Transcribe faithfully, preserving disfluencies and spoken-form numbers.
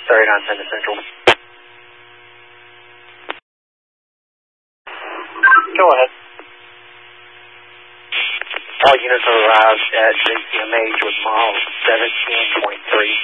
thirty-nine ten to Central. Go ahead. All units have arrived at J C M H with miles seventeen point three.